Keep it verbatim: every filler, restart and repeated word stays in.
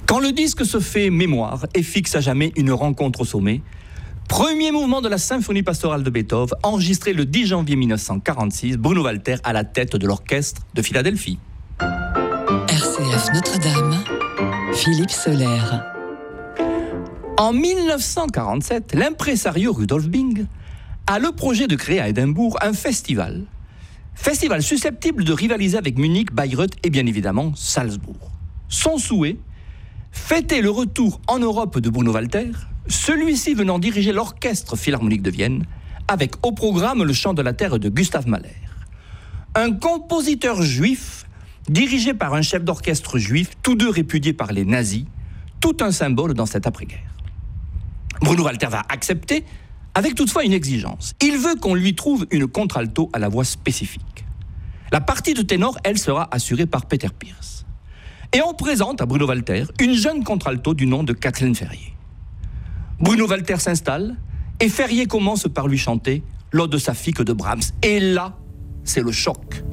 Quand le disque se fait mémoire et fixe à jamais une rencontre au sommet, premier mouvement de la symphonie pastorale de Beethoven, enregistré le dix janvier mille neuf cent quarante-six, Bruno Walter à la tête de l'orchestre de Philadelphie. R C F Notre-Dame, Philippe Soler. En mille neuf cent quarante-sept, l'impresario Rudolf Bing a le projet de créer à Édimbourg un festival. Festival susceptible de rivaliser avec Munich, Bayreuth et bien évidemment Salzbourg. Son souhait, fêter le retour en Europe de Bruno Walter, celui-ci venant diriger l'orchestre philharmonique de Vienne, avec au programme le chant de la terre de Gustav Mahler. Un compositeur juif, dirigé par un chef d'orchestre juif, tous deux répudiés par les nazis, tout un symbole dans cette après-guerre. Bruno Walter va accepter, avec toutefois une exigence. Il veut qu'on lui trouve une contralto à la voix spécifique. La partie de ténor, elle, sera assurée par Peter Pierce. Et on présente à Bruno Walter une jeune contralto du nom de Kathleen Ferrier. Bruno Walter s'installe et Ferrier commence par lui chanter l'Ode saphique de Brahms. Et là, c'est le choc.